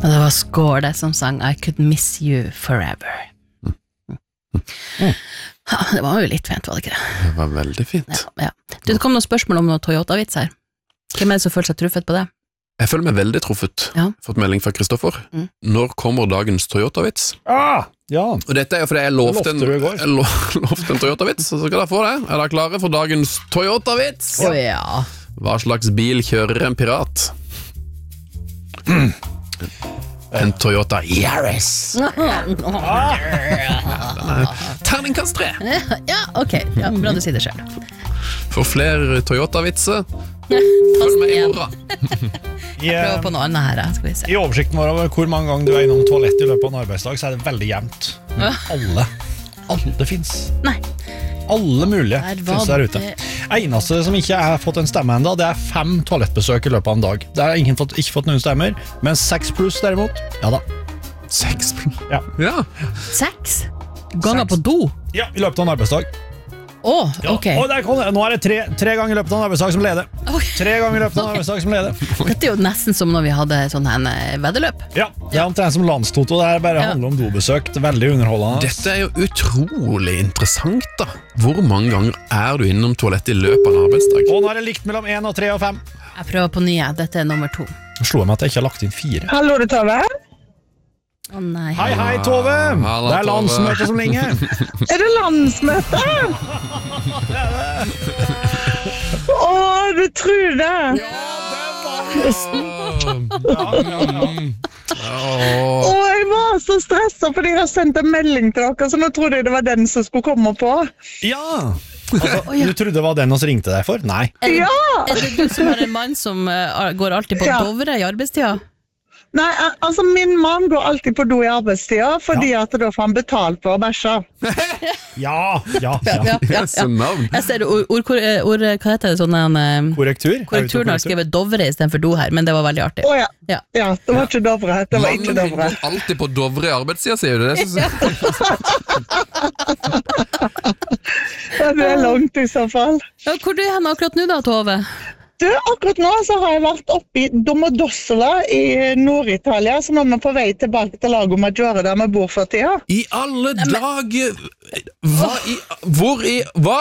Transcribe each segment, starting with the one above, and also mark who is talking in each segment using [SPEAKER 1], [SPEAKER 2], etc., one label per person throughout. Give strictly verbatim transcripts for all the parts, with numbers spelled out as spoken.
[SPEAKER 1] Og det var Skåle som sang I Could Miss You Forever. Mm. Ja, det var jo litt fint, var det ikke det?
[SPEAKER 2] Det var veldig fint.
[SPEAKER 1] Ja, ja. Du, det kom noen spørsmål om noen Toyota-vits her. Hvem er det som føler seg truffet på det?
[SPEAKER 2] Jeg føler meg veldig truffet.
[SPEAKER 1] Ja.
[SPEAKER 2] Fått melding fra Kristoffer. Mm. Når kommer dagens Toyota-vits?
[SPEAKER 3] Ah, ja.
[SPEAKER 2] Og dette er jo fordi jeg lovte en, jeg lo, lovte en Toyota-vits, så skal dere få det. Er dere klare for dagens Toyota-vits?
[SPEAKER 1] Å ja. ja.
[SPEAKER 2] Hva slags bil kjører en pirat? Mm. En Toyota Yaris. Terningkast tre.
[SPEAKER 1] Ja, ok. Ja, bra du sier det selv.
[SPEAKER 2] For flere Toyota-vitser, følg med i morgen.
[SPEAKER 1] Prøv på noe annet her, skal vi se.
[SPEAKER 3] I oversikten vår over hvor mange ganger du er innom toalett i løpet av en arbeidsdag, så er det veldig jevnt. Alle. Alle finnes. Nei. Alle mulige finnes der ute. Eneste som ikke har fått en stemme enda, det er fem toalettbesøk i løpet av en dag. Det har ingen fått, ikke fått noen stemmer, men seks pluss derimot, ja da.
[SPEAKER 2] Seks pluss?
[SPEAKER 3] Ja.
[SPEAKER 2] ja.
[SPEAKER 1] Seks? Ganger på do?
[SPEAKER 3] Ja, i løpet av en arbeidsdag.
[SPEAKER 1] Åh, oh, ok.
[SPEAKER 3] Ja. Og der kom det. Nå er det tre, tre ganger i løpet av en arbeidsdag som leder. Okay. Tre ganger i løpet av en arbeidsdag som leder.
[SPEAKER 1] Dette er jo nesten som når vi hadde sånn her veddeløp.
[SPEAKER 3] Ja, det er omtrent som landstoto. Det er bare ja. handler om dobesøk. Det er veldig underholdende.
[SPEAKER 2] Dette er jo utrolig interessant da. Hvor mange ganger er du innom toalett i løpet av en arbeidsdag?
[SPEAKER 3] Og nå er det likt mellom en og tre og fem.
[SPEAKER 1] Jeg prøver på nye. Dette er nummer to.
[SPEAKER 3] Nå slo jeg meg at jeg ikke har lagt inn fire.
[SPEAKER 4] Hallo, det tar det?
[SPEAKER 1] Å oh, nei.
[SPEAKER 3] Hei, hei, Tove!
[SPEAKER 2] Hallo,
[SPEAKER 3] det er landsmøte som ringer.
[SPEAKER 4] Er det landsmøte? Å, du tror det?
[SPEAKER 3] Ja, det var nesten. Ja, ja, ja.
[SPEAKER 4] Å, jeg var så stresset fordi jeg har sendt en melding til dere, så nå trodde jeg det var den som skulle komme på.
[SPEAKER 3] Ja! Altså, oh, ja. Du trodde det var den som ringte deg for? Nei.
[SPEAKER 1] Er det,
[SPEAKER 4] ja!
[SPEAKER 1] er det du som har en mann som uh, går alltid på ja. Dovre i arbeidstida?
[SPEAKER 4] Nei, altså min mann går alltid på do i arbeidstida, fordi ja. at da får han betalt for å bæsje.
[SPEAKER 3] Ja, ja, ja.
[SPEAKER 1] ja, ja, ja. Jeg ser ord, ord, ord, hva heter det sånn en...
[SPEAKER 3] Korrektur?
[SPEAKER 1] Korrekturen har skrevet Dovre i stedet for do her, men det var veldig artig.
[SPEAKER 4] Å oh, ja. ja, ja, det var ikke Dovre, det var ikke Dovre.
[SPEAKER 2] Mannen går alltid på Dovre i arbeidstida, sier du det?
[SPEAKER 4] Ja, det er langt i så fall.
[SPEAKER 1] Ja, hvor er du hen akkurat nå da, Tove?
[SPEAKER 4] Du, akkurat nå så har jeg vært oppe i Domodossola i Nord-Italia, så nå er vi på vei tilbake til Lago Maggiore der vi bor for tida.
[SPEAKER 2] I alle dager! Hva i... Hvor i... Hva?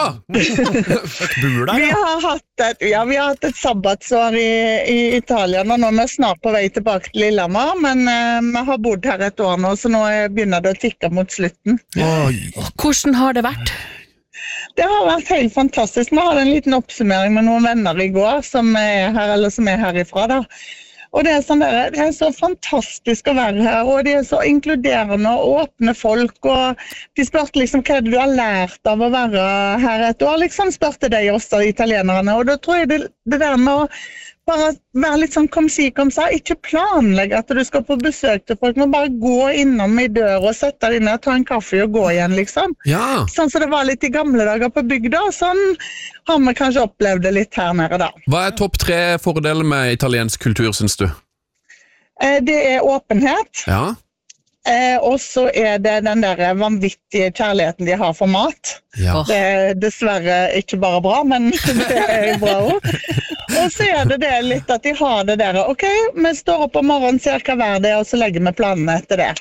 [SPEAKER 2] Bor der,
[SPEAKER 4] vi har hatt et, ja, vi har hatt et sabbatsår i, i Italia, og nå er vi snart på vei tilbake til Lillehammer, men uh, vi har bodd her et år nå, så nå begynner det å tikke mot slutten.
[SPEAKER 2] Oi.
[SPEAKER 1] Hvordan har det vært?
[SPEAKER 4] Det har vært helt fantastisk. Vi hadde en liten oppsummering med noen venner i går som er her, eller som er herifra da. Og det er, sånn der, det er så fantastisk å være her, og de er så inkluderende og åpne folk, og de spørte liksom hva er det du har lært av å være her et år, liksom spørte de også, italienerne, og da tror jeg det, det der med å bare være litt sånn kom si, kom sa, ikke planlegge at du skal på besøk til folk, men bare gå innom i dør og sette deg inne og ta en kaffe og gå igjen, liksom.
[SPEAKER 2] Ja.
[SPEAKER 4] Sånn som det var litt i gamle dager på bygda, sånn har vi kanskje opplevd det litt her nede da.
[SPEAKER 2] Hva er topp tre fordeler med italiensk kultur, synes du?
[SPEAKER 4] Eh, det er åpenhet.
[SPEAKER 2] Ja.
[SPEAKER 4] Eh, og så er det den der vanvittige kjærligheten de har for mat.
[SPEAKER 2] Ja.
[SPEAKER 4] Det er dessverre ikke bare bra, men det er bra også. Og så er det det litt at de har det der, ok, vi står opp om morgenen, ser hva vær det er, og så legger vi planene etter det.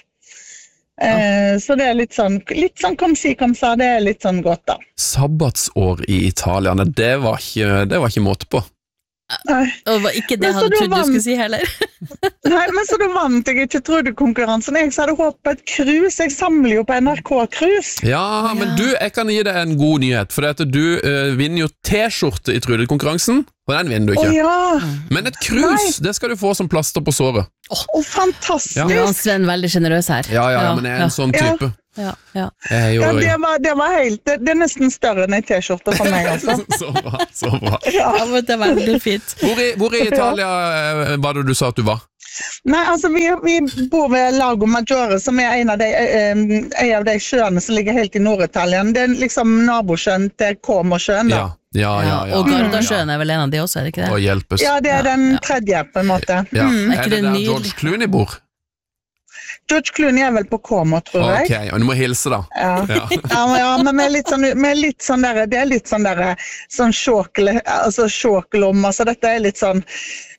[SPEAKER 4] Eh, så det er litt sånn, litt sånn kom si, kom sa, det er litt sånn godt da.
[SPEAKER 2] Sabbatsår i Italia, det var ikke, det var ikke måte på.
[SPEAKER 4] Nei.
[SPEAKER 1] Og var ikke det jeg hadde trodd du skulle si heller.
[SPEAKER 4] Nei, men så da vant jeg ikke Trude-konkurransen. Jeg hadde håpet på et krus. Jeg samler jo på N R K-krus.
[SPEAKER 2] Ja, men du, jeg kan gi deg en god nyhet, for at du uh, vinner jo T-skjorte i Trude-konkurransen, og den vinner du ikke.
[SPEAKER 4] Å, ja.
[SPEAKER 2] Men et krus, Nei. Det skal du få som plaster på såret.
[SPEAKER 4] Å, oh, fantastisk.
[SPEAKER 1] Ja. Ja, Sven, veldig generøs her.
[SPEAKER 2] Ja, ja, ja, men jeg er en sånn type.
[SPEAKER 1] Ja, ja.
[SPEAKER 4] Jo, ja det, var, det var helt, det, det er nesten større enn en T-skjorte for meg altså.
[SPEAKER 2] Så bra, så bra.
[SPEAKER 1] Ja, men det var veldig fint.
[SPEAKER 2] Hvor i, hvor i Italia var det du sa at du var?
[SPEAKER 4] Nei, altså vi, vi bor ved Lago Maggiore, som er en av de, eh, en av de sjøene som ligger helt i Nord-Italia. Det er liksom nabosjøen til Como-sjøen da.
[SPEAKER 2] Ja, ja, ja, ja.
[SPEAKER 1] Og Gardasjøen er vel en av de også, er det ikke det?
[SPEAKER 2] Og hjelpes.
[SPEAKER 4] Ja, det er den tredje på en måte.
[SPEAKER 2] Ja.
[SPEAKER 4] Mm.
[SPEAKER 2] Er det der George Clooney bor?
[SPEAKER 4] George Clooney er vel på Como, tror jeg.
[SPEAKER 2] Ok, og du må hilse da.
[SPEAKER 4] Ja, ja. ja, ja men med litt sånn, med litt sånn der, det er litt sånn der, sånn sjåkel, altså sjåkelom, altså dette er litt sånn,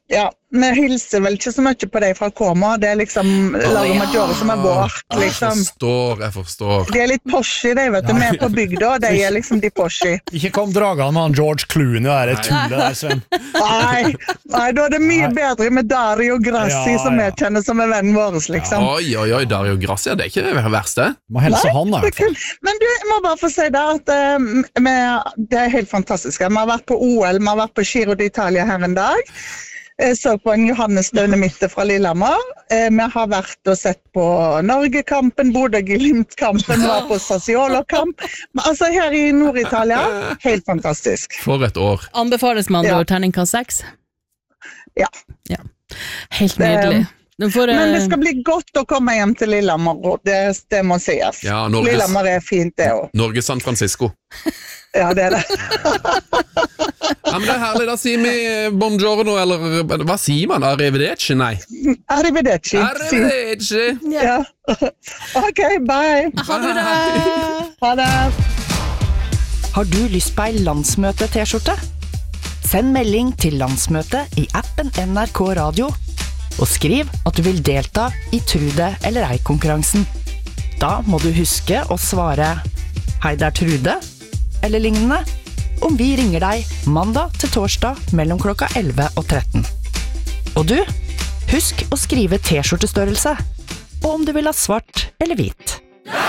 [SPEAKER 4] Ja, vi hilser vel ikke så mye på deg fra Koma, det er liksom lager Maggiore som er vårt, liksom.
[SPEAKER 2] Jeg forstår, jeg forstår.
[SPEAKER 4] De er litt Porsche, de vet du, vi er på bygda, og de er liksom de Porsche.
[SPEAKER 3] Ikke kom dragene med han George Clooney, og det er tullet der, Sven.
[SPEAKER 4] Nei, nei, da er det mye nei. bedre med Dario Grassi, ja, som jeg ja. kjenner som er vennen vår, liksom.
[SPEAKER 2] Oi, oi, oi, Dario Grassi, det er ikke det verste.
[SPEAKER 3] Må helse han, da, i hvert fall.
[SPEAKER 4] Men du, jeg må bare få si det, at uh, med, det er helt fantastisk. Vi har vært på O L, vi har vært på Giro d'Italia her en dag. Jeg så på en Johannes Døvne Mitte fra Lillehammer. Vi har vært og sett på Norgekampen, Bodø-Glimt-kampen, var på Sassuolo-kamp. Altså her i Nord-Italia, helt fantastisk.
[SPEAKER 2] For et år.
[SPEAKER 1] Anbefales man ja. da terningkast seks?
[SPEAKER 4] Ja.
[SPEAKER 1] ja. Helt nydelig. Får,
[SPEAKER 4] Men det skal bli godt å komme hjem til Lillehammer, det, det må sies. Ja, Norges, Lillehammer er fint det også.
[SPEAKER 2] Norge San Francisco.
[SPEAKER 4] Ja, det er det.
[SPEAKER 2] Ja, men det er herlig, da sier vi buongiorno, eller hva sier man? Arrivederci? Nei.
[SPEAKER 4] Arrivederci.
[SPEAKER 2] Arrivederci.
[SPEAKER 4] Ja. Ok, bye.
[SPEAKER 1] Ha det.
[SPEAKER 4] Ha det.
[SPEAKER 5] Har du lyst på ei landsmøte-t-skjorte? Send melding til landsmøtet i appen N R K Radio, og skriv at du vil delta i Trude eller ei-konkurransen. Da må du huske å svare «Hei, det er Trude», eller lignende, om vi ringer deg mandag til torsdag mellom klokka elleve og tretten. Og du, husk å skrive t-skjortestørrelse, og om du vil ha svart eller hvit.